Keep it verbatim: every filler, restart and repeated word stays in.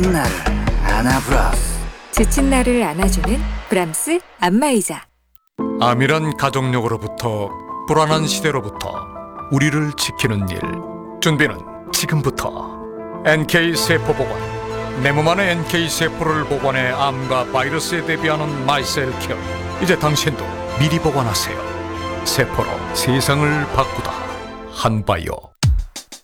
지친 나를 안아브라스. 지친 나를 안아주는 브람스 안마의자. 암이란 가족력으로부터 불안한 시대로부터 우리를 지키는 일. 준비는 지금부터. 엔케이 세포 보관. 내 몸 안에 엔케이 세포를 보관해 암과 바이러스에 대비하는 마이셀 케어. 이제 당신도 미리 보관하세요. 세포로 세상을 바꾸다. 한바이오.